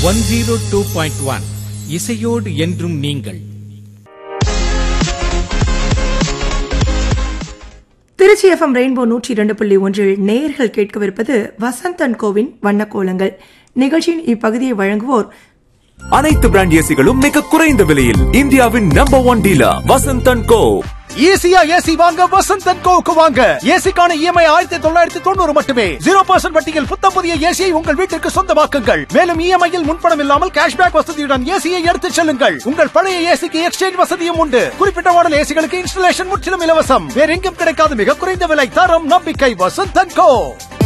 102.1 இசையோடு என்றும் நீங்கள். திருச்சி எஃப்எம் ரெயின்போ 102.1 நேயர்கள் கேட்கவிருப்பது வசந்தன் கோவின் வண்ணக்கோலங்கள் நிகழ்ச்சியின் இப்பகுதியை வழங்குவோர் அனைத்து பிராண்ட் ஏசிகளும் மிக குறைந்த விலையில் இந்தியாவின் நம்பர் 1 டீலர் வசந்தன் கோ. ஈஸியா ஏசி வாங்க வசந்தன் கோவுக்கு வாங்க. ஏசிக்கான இஎம்ஐ 1990 மட்டுமே. 0% வட்டியில் புத்தம் புதிய ஏசியை உங்கள் வீட்டிற்கு சொந்தமாக்குங்கள். மேலும் இஎம்ஐயில் முன்பணம் இல்லாமல் கேஷ்பேக் வசதியுடன் ஏசியை எடுத்துச் செல்லுங்கள். உங்கள் பழைய ஏசிக்கு எக்ஸ்சேஞ்ச் வசதியும் உண்டு. குறிப்பிட்ட மாடல் ஏசிகளுக்கு இன்ஸ்டலேஷன் முற்றிலும் இலவசம். வேற எங்கும் கிடைக்காத மிக குறைந்த விலை, தரம், நம்பிக்கை வசந்தன் கோ.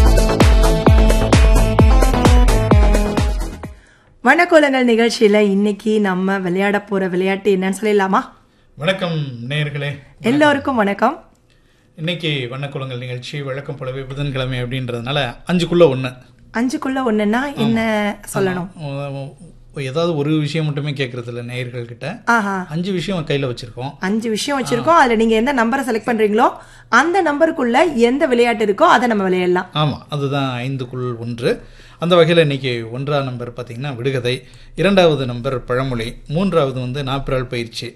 வண்ணக்கோலங்கள் நிகழ்ச்சியில இன்னைக்கு நம்ம விளையாட போற விளையாட்டு என்னன்னு சொல்லிடலாமா? வணக்கம் நேயர்களே, எல்லோருக்கும் வணக்கம். இன்னைக்கு வண்ணக்குளங்கள் நிகழ்ச்சி வழக்கம் போலவே புதன்கிழமை அப்படின்றதுனால 5க்குள்ள 1. 5க்குள்ள 1ன்னா என்ன சொல்லணும்? ஏதாவது ஒரு விஷயம் மட்டுமே கேட்கறது இல்லை நேயர்கள் கிட்ட. 5 விஷயம் கையில வச்சிருக்கோம். 5 விஷயம் வச்சிருக்கோம். அதுல நீங்க எந்த நம்பரை செலக்ட் பண்றீங்களோ அந்த நம்பருக்குள்ள எந்த விளையாட்டு இருக்கோ அதை நம்ம விளையாடலாம். ஆமா, அதுதான் 5க்குள் 1. அந்த வகையில் இன்னைக்கு 1ஆம் நம்பர் பார்த்தீங்கன்னா விடுகதை, 2வது நம்பர் பழமொழி, 3வது வந்து நாப்பிரால் பயிற்சி,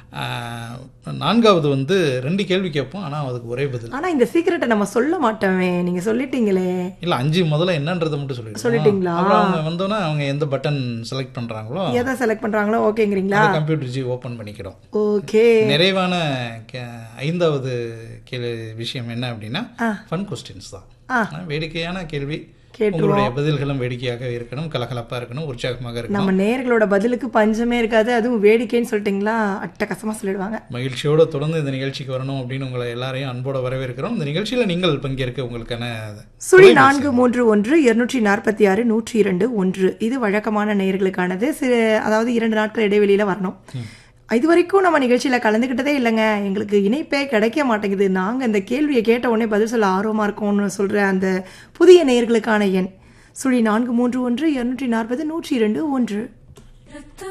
4வது வந்து 2 கேள்வி கேட்போம், ஆனால் அதுக்கு ஒரே பதில். ஆனா இந்த சீக்கிரட்டை நம்ம சொல்ல மாட்டோமே, நீங்க சொல்லிட்டீங்களே. இல்ல 5 முதல்ல என்னன்றதை மட்டும் சொல்லிட்டீங்களா? அவங்க வந்தோன்னா அவங்க எந்த பட்டன் செலக்ட் பண்றாங்களோ எதை செலக்ட் பண்றாங்களோ ஓகேங்கிறீங்களா? கம்ப்யூட்டர் ஜி ஓபன் பண்ணிக்கிறோம். ஓகே. நிறைவான 5வது விஷயம் என்ன அப்படின்னா ஃபன் கொஸ்டின்ஸ் தான். வேடிக்கையான கேள்வி. உங்களுடைய பதில்களும் வேடிக்கையாக இருக்கணும், கலகலப்பா இருக்கணும், உற்சாகமாக இருக்கணும். நம்ம நேயர்களோட பதிலுக்கு பஞ்சமே இருக்காது. அதுவும் வேடிக்கைன்னு சொல்லிட்டீங்களா, அட்டகாசமா சொல்லிடுவாங்க. மகிழ்ச்சியோட தொடர்ந்து இந்த நிகழ்ச்சிக்கு வரணும் அப்படின்னு உங்களை எல்லாரையும் அன்போட வரவேற்கிறோம். இந்த நிகழ்ச்சியில நீங்கள் பங்கேற்க உங்களுக்கான 43412461021 இது வழக்கமான நேயர்களுக்கானது. அதாவது 2 நாட்கள் இடைவெளியில வரணும். இது வரைக்கும் நம்ம நிகழ்ச்சியில கலந்துக்கிட்டதே இல்லைங்க, எங்களுக்கு இணைப்பே கிடைக்க மாட்டேங்குது, நாங்க இந்த கேள்வியை கேட்ட உடனே பதில் சொல்ல ஆர்வமா இருக்கோம்னு சொல்ற அந்த புதிய நேயர்களுக்கான எண் 43412461021.